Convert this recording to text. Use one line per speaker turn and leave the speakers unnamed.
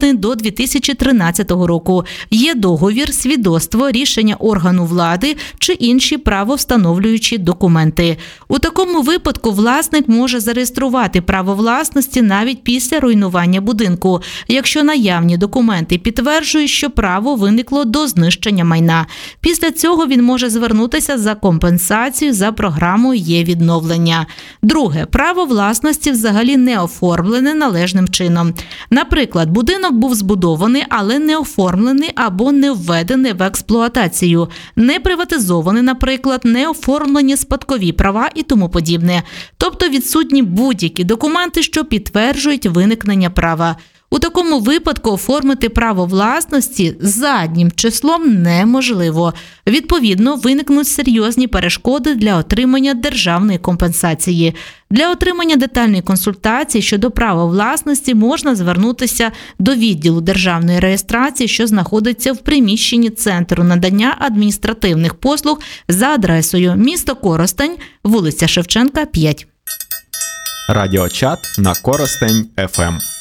до 2013 року. Є договір, свідоцтво, рішення органу влади чи інші правовстановлюючі документи. У такому випадку власник може зареєструвати право власності навіть після руйнування будинку, якщо наявні документи підтверджують, що право виникло до знищення майна. Після цього він може звернутися за компенсацією за програмою «Є-відновлення». Друге. Право власності взагалі не оформлене належним чином. Наприклад, будинок був збудований, але не оформлений або не введений в експлуатацію. Не приватизований, наприклад, не оформлені спадкові права і тому подібне. Тобто відсутні будь-які документи, що підтверджують виникнення права. У такому випадку оформити право власності заднім числом неможливо. Відповідно, виникнуть серйозні перешкоди для отримання державної компенсації. Для отримання детальної консультації щодо права власності можна звернутися до відділу державної реєстрації, що знаходиться в приміщенні Центру надання адміністративних послуг за адресою місто Коростень, вулиця Шевченка, 5.
Радіочат на Коростень ФМ.